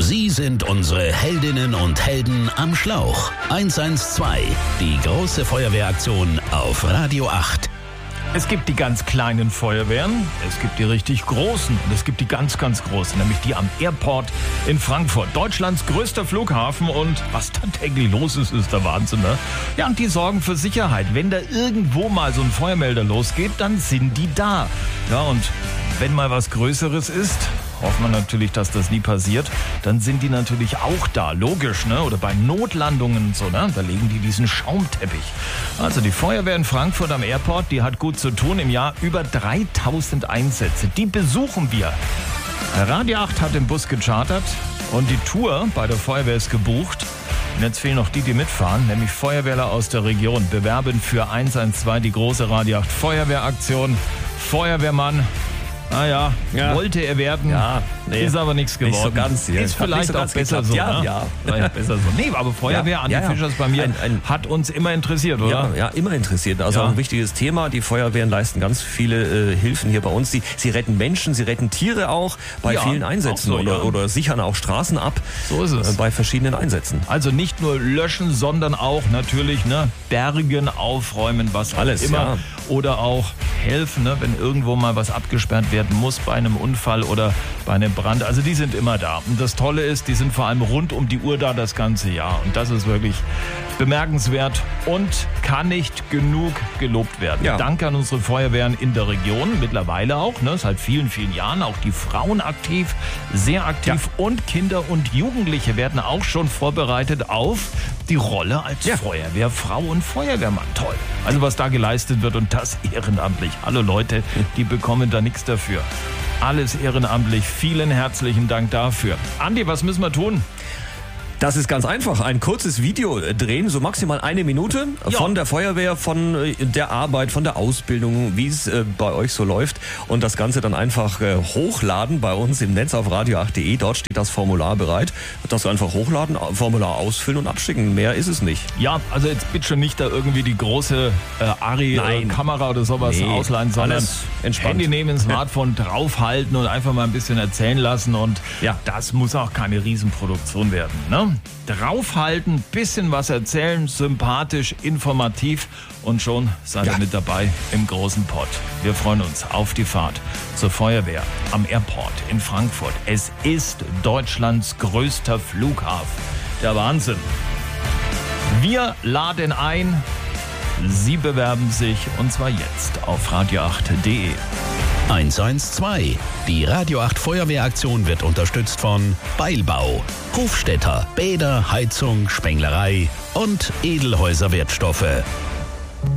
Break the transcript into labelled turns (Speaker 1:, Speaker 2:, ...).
Speaker 1: Sie sind unsere Heldinnen und Helden am Schlauch. 112, die große Feuerwehraktion auf Radio 8.
Speaker 2: Es gibt die ganz kleinen Feuerwehren, es gibt die richtig großen und es gibt die ganz, ganz großen, nämlich die am Airport in Frankfurt. Deutschlands größter Flughafen, und was da täglich los ist, ist der Wahnsinn, ne? Ja, und die sorgen für Sicherheit. Wenn da irgendwo mal so ein Feuermelder losgeht, dann sind die da. Ja, und wenn mal was Größeres ist, hoffen wir natürlich, dass das nie passiert, dann sind die natürlich auch da, logisch, ne? Oder bei Notlandungen und so, ne? Da legen die diesen Schaumteppich. Also die Feuerwehr in Frankfurt am Airport, die hat gut zu tun, im Jahr über 3000 Einsätze. Die besuchen wir. Radio 8 hat den Bus gechartert und die Tour bei der Feuerwehr ist gebucht. Und jetzt fehlen noch die mitfahren, nämlich Feuerwehrler aus der Region. Bewerben für 112 die große Radio 8 Feuerwehraktion. Feuerwehrmann. Ja, wollte er werden, ist aber nichts geworden.
Speaker 3: Nicht so ganz.
Speaker 2: Ist vielleicht auch besser so. Ja, vielleicht besser so. Nee, aber Feuerwehr, Andi Fischer ist bei mir, hat uns immer interessiert, oder?
Speaker 3: Ja, immer interessiert. Also ein wichtiges Thema. Die Feuerwehren leisten ganz viele Hilfen hier bei uns. Sie retten Menschen, sie retten Tiere auch bei vielen Einsätzen oder sichern auch Straßen ab.
Speaker 2: So ist es.
Speaker 3: Bei verschiedenen Einsätzen.
Speaker 2: Also nicht nur löschen, sondern auch natürlich bergen, aufräumen, was alles immer. Ja. Oder auch helfen, wenn irgendwo mal was abgesperrt werden muss bei einem Unfall oder bei einem Brand. Also die sind immer da. Und das Tolle ist, die sind vor allem rund um die Uhr da das ganze Jahr. Und das ist wirklich bemerkenswert und kann nicht genug gelobt werden. Ja. Danke an unsere Feuerwehren in der Region, mittlerweile auch, seit vielen, vielen Jahren. Auch die Frauen aktiv, sehr aktiv. Ja. Und Kinder und Jugendliche werden auch schon vorbereitet auf die Rolle als Feuerwehrfrau und Feuerwehrmann. Toll. Also was da geleistet wird, und das ehrenamtlich. Alle Leute, die bekommen da nichts dafür. Alles ehrenamtlich. Vielen herzlichen Dank dafür. Andi, was müssen wir tun?
Speaker 3: Das ist ganz einfach. Ein kurzes Video drehen, so maximal 1 Minute, von der Feuerwehr, von der Arbeit, von der Ausbildung, wie es bei euch so läuft. Und das Ganze dann einfach hochladen bei uns im Netz auf radio8.de. Dort steht das Formular bereit. Das einfach hochladen, Formular ausfüllen und abschicken. Mehr ist es nicht.
Speaker 2: Ja, also jetzt bitte schon nicht da irgendwie die große Ari-Kamera oder sowas ausleihen, sondern Handy nehmen, Smartphone draufhalten und einfach mal ein bisschen erzählen lassen. Und das muss auch keine Riesenproduktion werden, ne? Draufhalten, bisschen was erzählen, sympathisch, informativ, und schon seid ihr mit dabei im großen Pott. Wir freuen uns auf die Fahrt zur Feuerwehr am Airport in Frankfurt. Es ist Deutschlands größter Flughafen. Der Wahnsinn. Wir laden ein. Sie bewerben sich, und zwar jetzt auf radio8.de.
Speaker 1: 112. Die Radio 8 Feuerwehraktion wird unterstützt von Beilbau, Hofstädter, Bäder, Heizung, Spenglerei und Edelhäuser Wertstoffe.